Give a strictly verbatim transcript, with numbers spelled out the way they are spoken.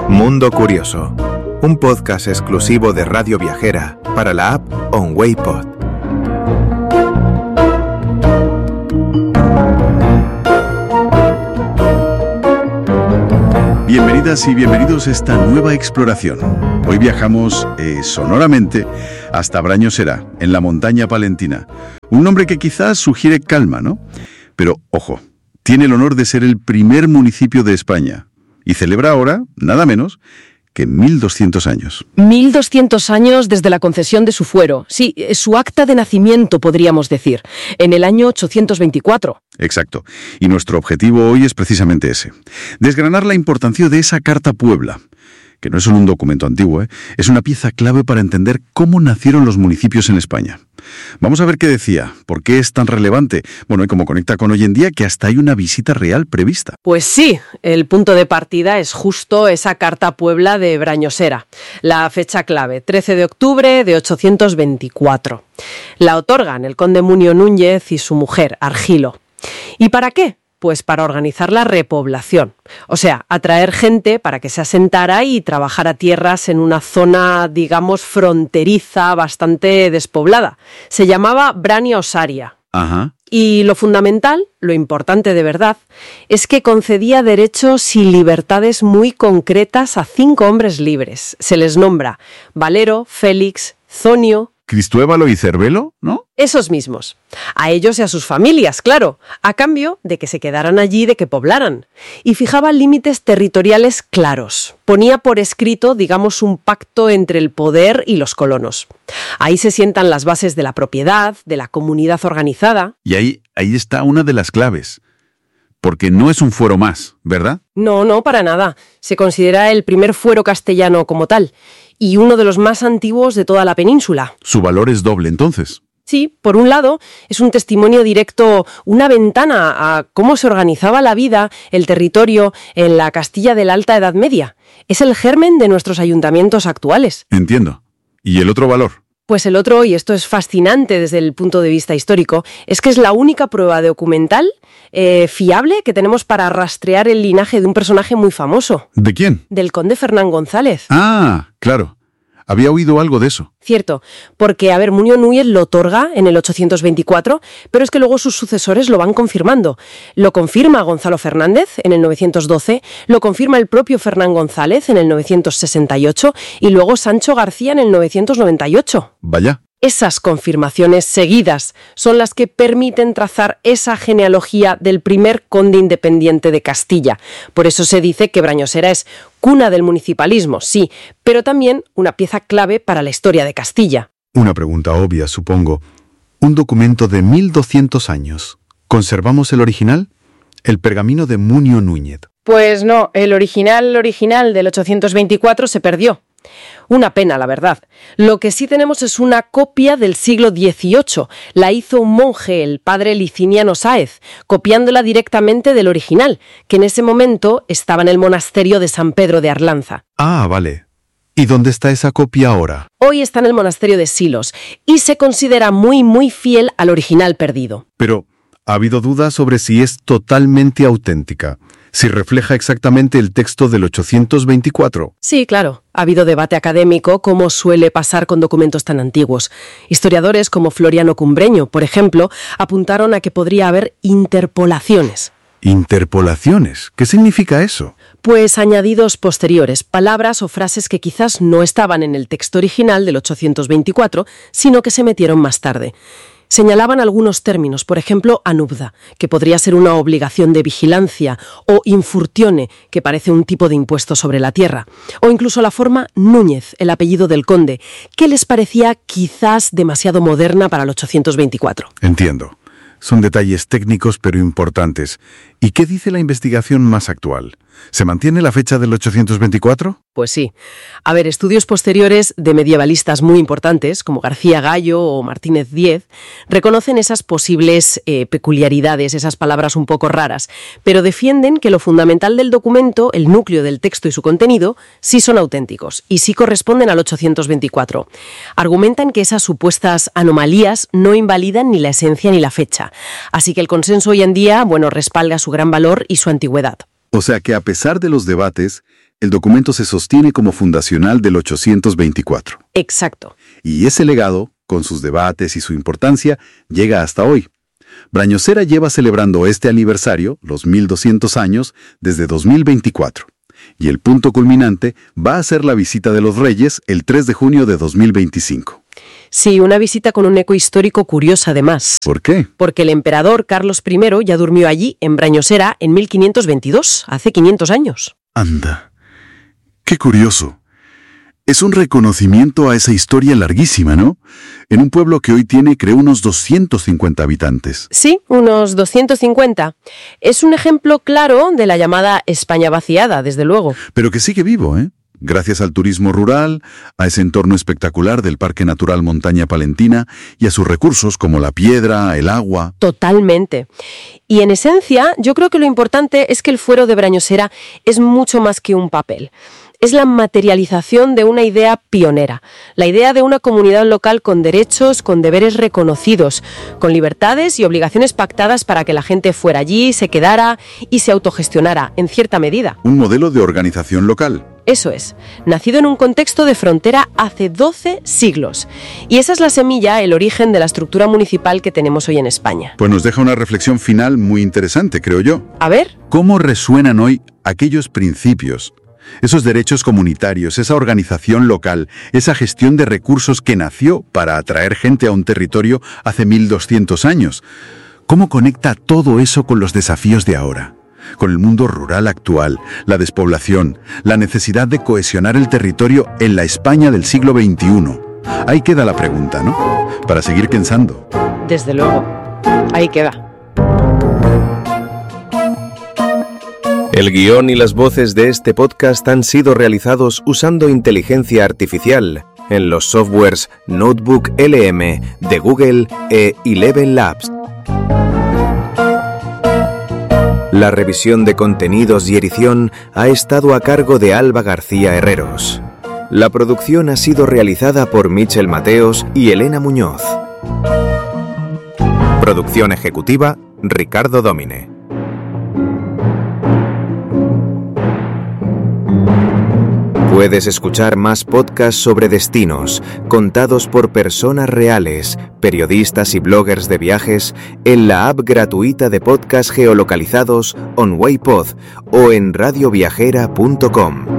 Mundo Curioso, un podcast exclusivo de Radio Viajera para la app OnWay Pod. Bienvenidas y bienvenidos a esta nueva exploración. Hoy viajamos eh, sonoramente hasta Brañosera, en la montaña palentina. Un nombre que quizás sugiere calma, ¿no? Pero, ojo, tiene el honor de ser el primer municipio de España y celebra ahora, nada menos, que mil doscientos años. mil doscientos años desde la concesión de su fuero. Sí, su acta de nacimiento, podríamos decir, en el año ochocientos veinticuatro. Exacto. Y nuestro objetivo hoy es precisamente ese. Desgranar la importancia de esa Carta Puebla, que no es solo un documento antiguo, ¿eh? Es una pieza clave para entender cómo nacieron los municipios en España. Vamos a ver qué decía, por qué es tan relevante, bueno, y cómo conecta con hoy en día, que hasta hay una visita real prevista. Pues sí, el punto de partida es justo esa Carta Puebla de Brañosera, la fecha clave, trece de octubre de ochocientos veinticuatro. La otorgan el conde Munio Núñez y su mujer, Argilo. ¿Y para qué? Pues para organizar la repoblación, o sea, atraer gente para que se asentara y trabajara tierras en una zona, digamos, fronteriza, bastante despoblada. Se llamaba Brania Osaria. Ajá. Y lo fundamental, lo importante de verdad, es que concedía derechos y libertades muy concretas a cinco hombres libres. Se les nombra Valero, Félix, Zonio, Cristóbalo y Cervelo, ¿no? Esos mismos. A ellos y a sus familias, claro, a cambio de que se quedaran allí, de que poblaran. Y fijaba límites territoriales claros. Ponía por escrito, digamos, un pacto entre el poder y los colonos. Ahí se sientan las bases de la propiedad, de la comunidad organizada. Y ahí, ahí está una de las claves. Porque no es un fuero más, ¿verdad? No, no, para nada. Se considera el primer fuero castellano como tal. Y uno de los más antiguos de toda la península. Su valor es doble, entonces. Sí, por un lado, es un testimonio directo, una ventana a cómo se organizaba la vida, el territorio, en la Castilla de la Alta Edad Media. Es el germen de nuestros ayuntamientos actuales. Entiendo. ¿Y el otro valor? Pues el otro, y esto es fascinante desde el punto de vista histórico, es que es la única prueba documental eh, fiable que tenemos para rastrear el linaje de un personaje muy famoso. ¿De quién? Del conde Fernán González. Ah, claro. Había oído algo de eso. Cierto, porque, a ver, Munio Núñez lo otorga en el ochocientos veinticuatro, pero es que luego sus sucesores lo van confirmando. Lo confirma Gonzalo Fernández en el novecientos doce, lo confirma el propio Fernán González en el novecientos sesenta y ocho y luego Sancho García en el novecientos noventa y ocho. Vaya. Esas confirmaciones seguidas son las que permiten trazar esa genealogía del primer conde independiente de Castilla. Por eso se dice que Brañosera es cuna del municipalismo, sí, pero también una pieza clave para la historia de Castilla. Una pregunta obvia, supongo. Un documento de mil doscientos años. ¿Conservamos el original? El pergamino de Munio Núñez. Pues no, el original original del ochocientos veinticuatro se perdió. Una pena, la verdad. Lo que sí tenemos es una copia del siglo dieciocho. La hizo un monje, el padre Liciniano Sáez, copiándola directamente del original, que en ese momento estaba en el monasterio de San Pedro de Arlanza. Ah, vale. ¿Y dónde está esa copia ahora? Hoy está en el monasterio de Silos y se considera muy, muy fiel al original perdido. Pero ha habido dudas sobre si es totalmente auténtica. Si refleja exactamente el texto del ochocientos veinticuatro. Sí, claro. Ha habido debate académico, como suele pasar con documentos tan antiguos. Historiadores como Floriano Cumbreño, por ejemplo, apuntaron a que podría haber interpolaciones. ¿Interpolaciones? ¿Qué significa eso? Pues añadidos posteriores, palabras o frases que quizás no estaban en el texto original del ochocientos veinticuatro, sino que se metieron más tarde. Señalaban algunos términos, por ejemplo, anubda, que podría ser una obligación de vigilancia, o infurtione, que parece un tipo de impuesto sobre la tierra, o incluso la forma Núñez, el apellido del conde, que les parecía quizás demasiado moderna para el ochocientos veinticuatro. Entiendo. Son detalles técnicos pero importantes. ¿Y qué dice la investigación más actual? ¿Se mantiene la fecha del ochocientos veinticuatro? Pues sí. A ver, estudios posteriores de medievalistas muy importantes, como García Gallo o Martínez Díez, reconocen esas posibles eh, peculiaridades, esas palabras un poco raras, pero defienden que lo fundamental del documento, el núcleo del texto y su contenido, sí son auténticos y sí corresponden al ochocientos veinticuatro. Argumentan que esas supuestas anomalías no invalidan ni la esencia ni la fecha. Así que el consenso hoy en día, bueno, respalda su gran valor y su antigüedad. O sea que a pesar de los debates, el documento se sostiene como fundacional del ochocientos veinticuatro. Exacto. Y ese legado, con sus debates y su importancia, llega hasta hoy. Brañosera lleva celebrando este aniversario, los mil doscientos años, desde dos mil veinticuatro. Y el punto culminante va a ser la visita de los Reyes el tres de junio de dos mil veinticinco. Sí, una visita con un eco histórico curioso además. ¿Por qué? Porque el emperador Carlos primero ya durmió allí, en Brañosera, en mil quinientos veintidós, hace quinientos años. Anda. Qué curioso. Es un reconocimiento a esa historia larguísima, ¿no? En un pueblo que hoy tiene, creo, unos doscientos cincuenta habitantes. Sí, unos doscientos cincuenta. Es un ejemplo claro de la llamada España vaciada, desde luego. Pero que sigue vivo, ¿eh? Gracias al turismo rural, a ese entorno espectacular del Parque Natural Montaña Palentina y a sus recursos como la piedra, el agua. Totalmente. Y en esencia, yo creo que lo importante es que el fuero de Brañosera es mucho más que un papel. Es la materialización de una idea pionera, la idea de una comunidad local con derechos, con deberes reconocidos, con libertades y obligaciones pactadas para que la gente fuera allí, se quedara y se autogestionara, en cierta medida. Un modelo de organización local. Eso es, nacido en un contexto de frontera hace doce siglos. Y esa es la semilla, el origen de la estructura municipal que tenemos hoy en España. Pues nos deja una reflexión final muy interesante, creo yo. A ver. ¿Cómo resuenan hoy aquellos principios? Esos derechos comunitarios, esa organización local, esa gestión de recursos que nació para atraer gente a un territorio hace mil doscientos años. ¿Cómo conecta todo eso con los desafíos de ahora? Con el mundo rural actual, la despoblación, la necesidad de cohesionar el territorio en la España del siglo veintiuno. Ahí queda la pregunta, ¿no? Para seguir pensando. Desde luego. Ahí queda. El guión y las voces de este podcast han sido realizados usando inteligencia artificial en los softwares Notebook L M de Google e Eleven Labs. La revisión de contenidos y edición ha estado a cargo de Alba García Herreros. La producción ha sido realizada por Michel Mateos y Elena Muñoz. Producción ejecutiva, Ricardo Domine. Puedes escuchar más podcasts sobre destinos, contados por personas reales, periodistas y bloggers de viajes, en la app gratuita de podcasts geolocalizados OnWayPod o en radioviajera punto com.